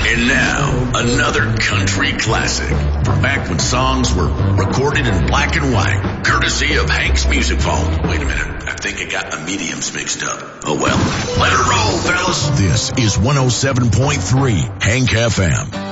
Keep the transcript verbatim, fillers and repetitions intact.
And now, another country classic. From back when songs were recorded in black and white, courtesy of Hank's Music Vault. Wait a minute, I think I got the mediums mixed up. Oh well, let it roll, fellas. This is one oh seven point three Hank F M.